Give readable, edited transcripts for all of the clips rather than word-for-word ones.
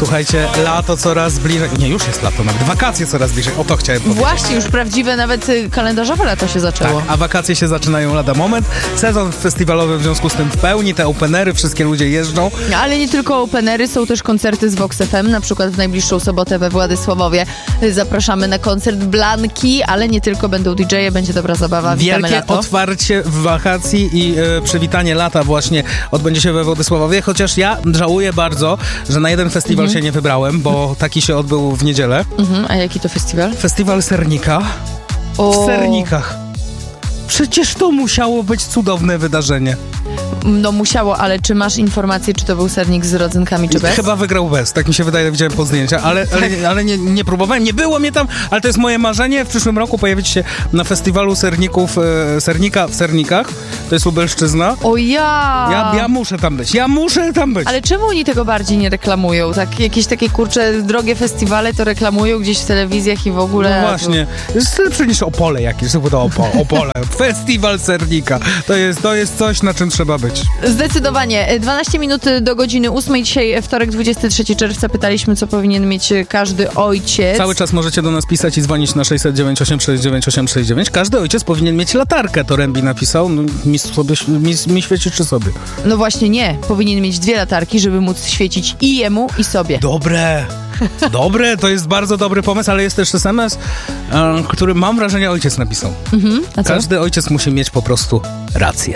Słuchajcie, lato coraz bliżej. Nie, już jest lato, nawet wakacje coraz bliżej. O to chciałem powiedzieć. Właśnie, już prawdziwe, nawet kalendarzowe lato się zaczęło. Tak, a wakacje się zaczynają lada moment. Sezon festiwalowy w związku z tym w pełni, te openery, wszystkie ludzie jeżdżą. Ale nie tylko openery, są też koncerty z Vox FM, na przykład w najbliższą sobotę we Władysławowie zapraszamy na koncert Blanki, ale nie tylko, będą DJ-e, będzie dobra zabawa. Witamy Wielkie lato. otwarcie w wakacji i przywitanie lata właśnie odbędzie się we Władysławowie, chociaż ja żałuję bardzo, że na jeden festiwal się nie wybrałem, bo taki się odbył w niedzielę. A jaki to festiwal? Festiwal Sernika. W Sernikach. Przecież to musiało być cudowne wydarzenie. No musiało, ale czy masz informację, czy to był sernik z rodzynkami, czy bez? Chyba wygrał bez, tak mi się wydaje, widziałem po zdjęciach, ale nie próbowałem, nie było mnie tam, ale to jest moje marzenie, w przyszłym roku pojawić się na festiwalu serników, Sernika w Sernikach, to jest Lubelszczyzna. O ja! Ja muszę tam być. Ale czemu oni tego bardziej nie reklamują? Tak, jakieś takie, kurcze, drogie festiwale to reklamują gdzieś w telewizjach i w ogóle... No właśnie, jest lepsze niż Opole jakieś, to Opole. Festiwal Sernika, to jest coś, na czym trzeba być. Zdecydowanie. 12 minut do godziny 8. Dzisiaj wtorek, 23 czerwca. Pytaliśmy, co powinien mieć każdy ojciec. Cały czas możecie do nas pisać i dzwonić na 609 869 869. Każdy ojciec powinien mieć latarkę, to Rębi napisał. No, mi świeci czy sobie? No właśnie nie. Powinien mieć 2 latarki, żeby móc świecić i jemu, i sobie. Dobre, to jest bardzo dobry pomysł, ale jest też SMS, który mam wrażenie ojciec napisał. A co? Każdy ojciec musi mieć po prostu rację.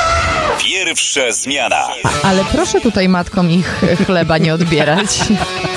Pierwsza zmiana. Ale proszę tutaj matkom ich chleba nie odbierać.